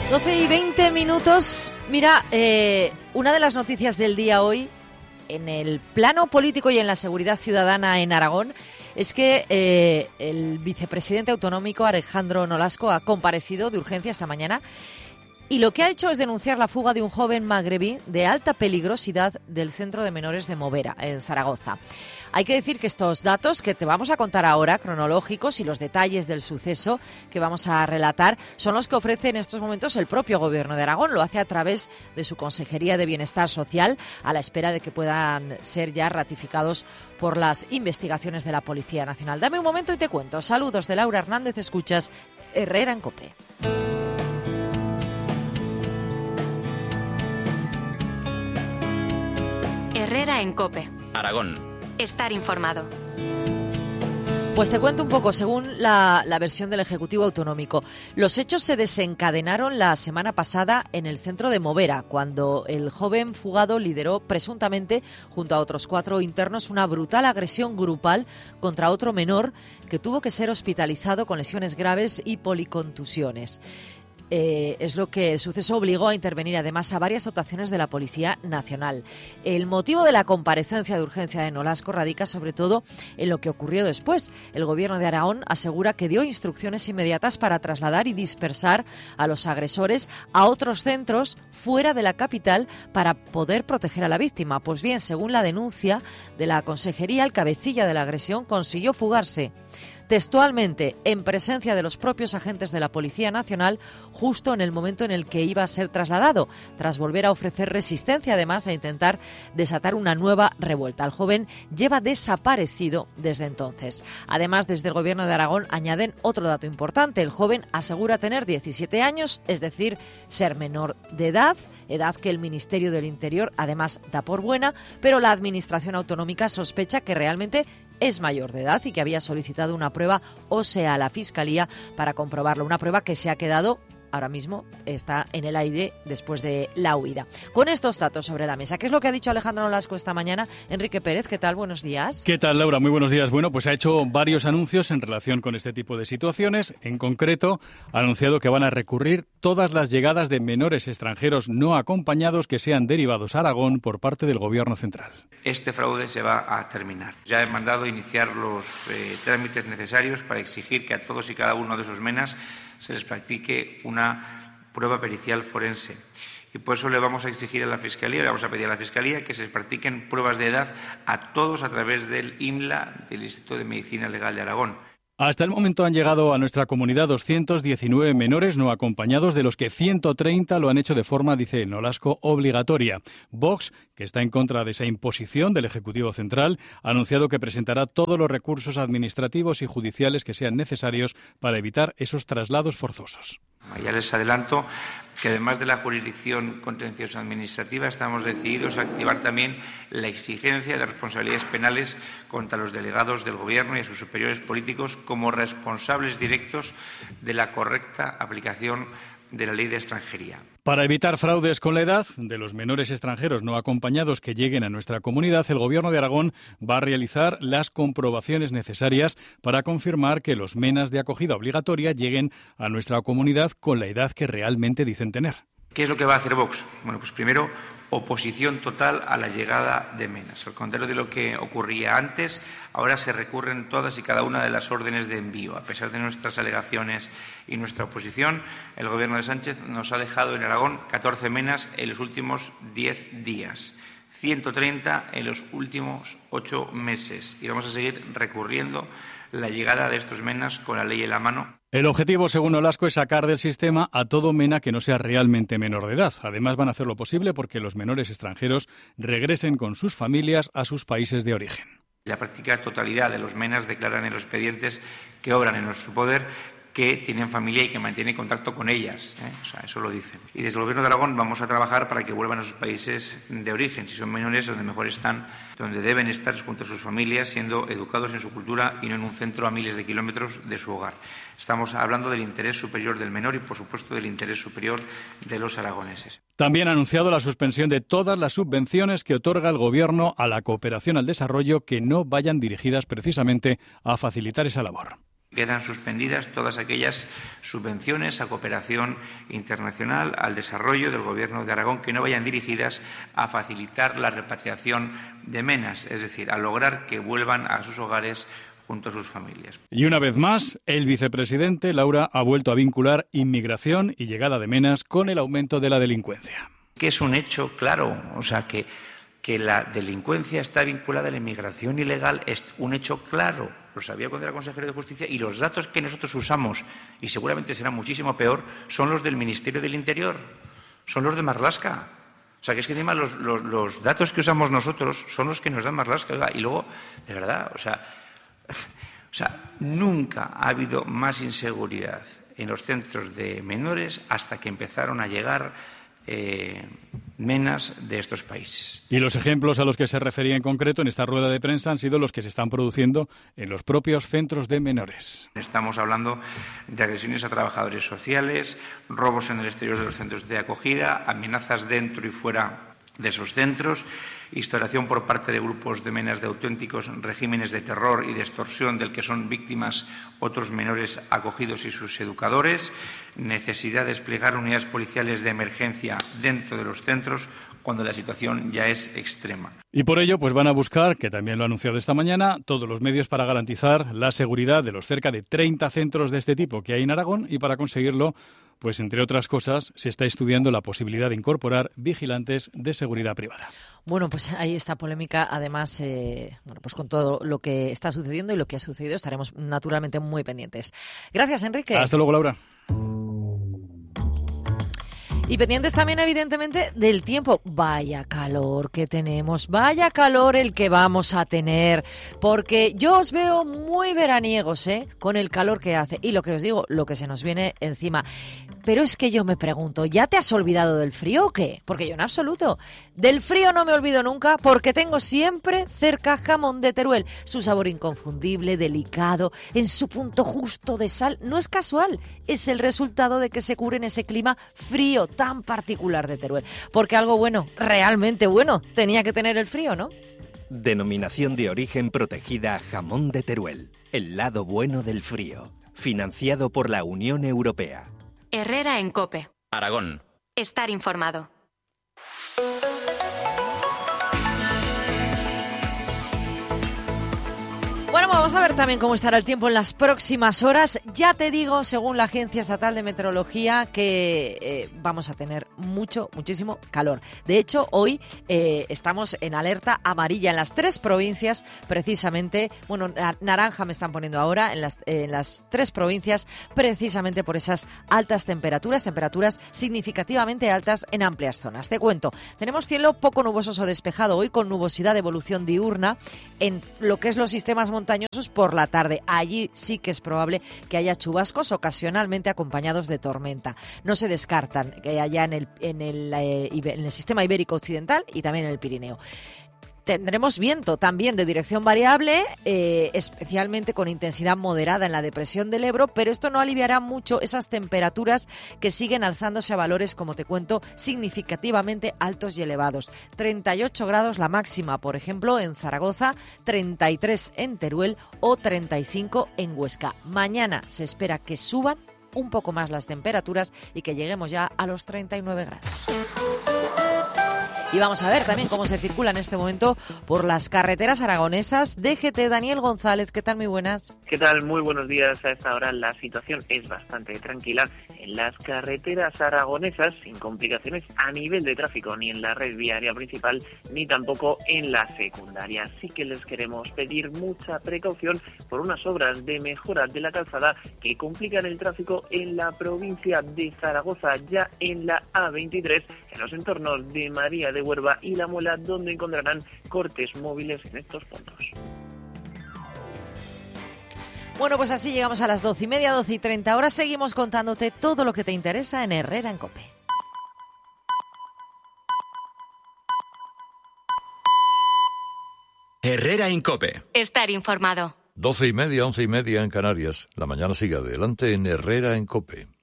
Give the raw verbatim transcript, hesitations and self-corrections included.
doce y veinte minutos. Mira, eh, una de las noticias del día hoy, en el plano político y en la seguridad ciudadana en Aragón, es que eh, el vicepresidente autonómico Alejandro Nolasco ha comparecido de urgencia esta mañana y lo que ha hecho es denunciar la fuga de un joven magrebí de alta peligrosidad del centro de menores de Movera, en Zaragoza. Hay que decir que estos datos que te vamos a contar ahora, cronológicos, y los detalles del suceso que vamos a relatar, son los que ofrece en estos momentos el propio Gobierno de Aragón. Lo hace a través de su Consejería de Bienestar Social, a la espera de que puedan ser ya ratificados por las investigaciones de la Policía Nacional. Dame un momento y te cuento. Saludos de Laura Hernández, escuchas Herrera en COPE. Herrera en COPE. Aragón. Estar informado. Pues te cuento un poco, según la, la versión del Ejecutivo Autonómico. Los hechos se desencadenaron la semana pasada en el centro de Movera, cuando el joven fugado lideró presuntamente, junto a otros cuatro internos, una brutal agresión grupal contra otro menor que tuvo que ser hospitalizado con lesiones graves y policontusiones. Eh, es lo que el suceso obligó a intervenir además a varias dotaciones de la Policía Nacional. El motivo de la comparecencia de urgencia de Nolasco radica sobre todo en lo que ocurrió después. El Gobierno de Aragón asegura que dio instrucciones inmediatas para trasladar y dispersar a los agresores a otros centros fuera de la capital para poder proteger a la víctima. Pues bien, según la denuncia de la Consejería, el cabecilla de la agresión consiguió fugarse textualmente en presencia de los propios agentes de la Policía Nacional justo en el momento en el que iba a ser trasladado, tras volver a ofrecer resistencia además a intentar desatar una nueva revuelta. El joven lleva desaparecido desde entonces. Además, desde el Gobierno de Aragón añaden otro dato importante. El joven asegura tener diecisiete años, es decir, ser menor de edad, edad que el Ministerio del Interior además da por buena, pero la Administración Autonómica sospecha que realmente es mayor de edad y que había solicitado una prueba ósea a la Fiscalía para comprobarlo. Una prueba que se ha quedado, ahora mismo está en el aire después de la huida. Con estos datos sobre la mesa, ¿qué es lo que ha dicho Alejandro Nolasco esta mañana? Enrique Pérez, ¿qué tal? Buenos días. ¿Qué tal, Laura? Muy buenos días. Bueno, pues ha hecho varios anuncios en relación con este tipo de situaciones. En concreto, ha anunciado que van a recurrir todas las llegadas de menores extranjeros no acompañados que sean derivados a Aragón por parte del Gobierno central. Este fraude se va a terminar. Ya he mandado iniciar los eh, trámites necesarios para exigir que a todos y cada uno de esos menas se les practique una prueba pericial forense. Y por eso le vamos a exigir a la Fiscalía, le vamos a pedir a la Fiscalía que se les practiquen pruebas de edad a todos a través del I M L A, del Instituto de Medicina Legal de Aragón. Hasta el momento han llegado a nuestra comunidad doscientos diecinueve menores no acompañados, de los que ciento treinta lo han hecho de forma, dice Nolasco, obligatoria. Vox, que está en contra de esa imposición del Ejecutivo Central, ha anunciado que presentará todos los recursos administrativos y judiciales que sean necesarios para evitar esos traslados forzosos. Ya les adelanto que además de la jurisdicción contenciosa administrativa estamos decididos a activar también la exigencia de responsabilidades penales contra los delegados del Gobierno y a sus superiores políticos como responsables directos de la correcta aplicación de la Ley de Extranjería. Para evitar fraudes con la edad de los menores extranjeros no acompañados que lleguen a nuestra comunidad, el Gobierno de Aragón va a realizar las comprobaciones necesarias para confirmar que los menas de acogida obligatoria lleguen a nuestra comunidad con la edad que realmente dicen tener. ¿Qué es lo que va a hacer Vox? Bueno, pues primero, oposición total a la llegada de menas. Al contrario de lo que ocurría antes, ahora se recurren todas y cada una de las órdenes de envío. A pesar de nuestras alegaciones y nuestra oposición, el Gobierno de Sánchez nos ha dejado en Aragón catorce menas en los últimos diez días, ciento treinta en los últimos ocho meses. Y vamos a seguir recurriendo la llegada de estos menas con la ley en la mano. El objetivo, según Nolasco, es sacar del sistema a todo mena que no sea realmente menor de edad. Además, van a hacer lo posible porque los menores extranjeros regresen con sus familias a sus países de origen. La práctica totalidad de los menas declaran en los expedientes que obran en nuestro poder que tienen familia y que mantienen contacto con ellas, ¿eh? O sea, eso lo dicen. Y desde el Gobierno de Aragón vamos a trabajar para que vuelvan a sus países de origen, si son menores, donde mejor están, donde deben estar junto a sus familias, siendo educados en su cultura y no en un centro a miles de kilómetros de su hogar. Estamos hablando del interés superior del menor y, por supuesto, del interés superior de los aragoneses. También ha anunciado la suspensión de todas las subvenciones que otorga el Gobierno a la cooperación al desarrollo que no vayan dirigidas precisamente a facilitar esa labor. Quedan suspendidas todas aquellas subvenciones a cooperación internacional, al desarrollo del Gobierno de Aragón, que no vayan dirigidas a facilitar la repatriación de menas, es decir, a lograr que vuelvan a sus hogares junto a sus familias. Y una vez más, el vicepresidente Laura ha vuelto a vincular inmigración y llegada de menas con el aumento de la delincuencia. Que es un hecho claro, o sea, que, que la delincuencia está vinculada a la inmigración ilegal, es un hecho claro. Lo sabía cuando era consejero de Justicia, y los datos que nosotros usamos, y seguramente será muchísimo peor, son los del Ministerio del Interior, son los de Marlaska. O sea, que es que encima los, los, los datos que usamos nosotros son los que nos dan Marlaska. Oiga, y luego, de verdad, o sea, o sea, nunca ha habido más inseguridad en los centros de menores hasta que empezaron a llegar Eh, menas de estos países. Y los ejemplos a los que se refería en concreto en esta rueda de prensa han sido los que se están produciendo en los propios centros de menores. Estamos hablando de agresiones a trabajadores sociales, robos en el exterior de los centros de acogida, amenazas dentro y fuera de esos centros, instauración por parte de grupos de menas de auténticos regímenes de terror y de extorsión del que son víctimas otros menores acogidos y sus educadores, necesidad de desplegar unidades policiales de emergencia dentro de los centros cuando la situación ya es extrema. Y por ello, pues van a buscar, que también lo ha anunciado esta mañana, todos los medios para garantizar la seguridad de los cerca de treinta centros de este tipo que hay en Aragón, y para conseguirlo, pues entre otras cosas, se está estudiando la posibilidad de incorporar vigilantes de seguridad privada. Bueno, pues ahí está polémica. Además, eh, bueno, pues con todo lo que está sucediendo y lo que ha sucedido estaremos naturalmente muy pendientes. Gracias, Enrique. Hasta luego, Laura. Y pendientes también, evidentemente, del tiempo. Vaya calor que tenemos, vaya calor el que vamos a tener, porque yo os veo muy veraniegos, ¿eh? Con el calor que hace. Y lo que os digo, lo que se nos viene encima. Pero es que yo me pregunto, ¿ya te has olvidado del frío o qué? Porque yo en absoluto. Del frío no me olvido nunca, porque tengo siempre cerca jamón de Teruel. Su sabor inconfundible, delicado, en su punto justo de sal. No es casual, es el resultado de que se cure en ese clima frío tan particular de Teruel. Porque algo bueno, realmente bueno, tenía que tener el frío, ¿no? Denominación de origen protegida Jamón de Teruel. El lado bueno del frío. Financiado por la Unión Europea. Herrera en COPE. Aragón. Estar informado. Bueno, vamos a ver también cómo estará el tiempo en las próximas horas. Ya te digo, según la Agencia Estatal de Meteorología, que eh, vamos a tener mucho, muchísimo calor. De hecho, hoy eh, estamos en alerta amarilla en las tres provincias, precisamente, bueno, naranja me están poniendo ahora, en las, eh, en las tres provincias, precisamente por esas altas temperaturas, temperaturas significativamente altas en amplias zonas. Te cuento, tenemos cielo poco nuboso o despejado hoy, con nubosidad de evolución diurna en lo que es los sistemas montañosos por la tarde. Allí sí que es probable que haya chubascos ocasionalmente acompañados de tormenta. No se descartan que haya en el, en el, eh, en el sistema ibérico occidental y también en el Pirineo. Tendremos viento también de dirección variable, eh, especialmente con intensidad moderada en la depresión del Ebro, pero esto no aliviará mucho esas temperaturas que siguen alzándose a valores, como te cuento, significativamente altos y elevados. treinta y ocho grados la máxima, por ejemplo, en Zaragoza, treinta y tres en Teruel o treinta y cinco en Huesca. Mañana se espera que suban un poco más las temperaturas y que lleguemos ya a los treinta y nueve grados. Y vamos a ver también cómo se circula en este momento por las carreteras aragonesas. D G T, Daniel González, ¿qué tal? Muy buenas. ¿Qué tal? Muy buenos días. A esta hora la situación es bastante tranquila en las carreteras aragonesas, sin complicaciones a nivel de tráfico, ni en la red viaria principal, ni tampoco en la secundaria. Sí que les queremos pedir mucha precaución por unas obras de mejora de la calzada que complican el tráfico en la provincia de Zaragoza, ya en la A veintitrés, en los entornos de María de Huerva y La Muela, donde encontrarán cortes móviles en estos puntos. Bueno, pues así llegamos a las doce y media, doce y treinta. Ahora seguimos contándote todo lo que te interesa en Herrera en COPE. Herrera en COPE. Estar informado. Doce y media, once y media en Canarias. La mañana sigue adelante en Herrera en COPE.